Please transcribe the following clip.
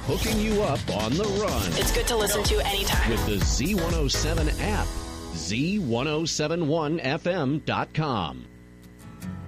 hooking you up on the run. It's good to listen to anytime. With the Z107 app, Z1071FM.com.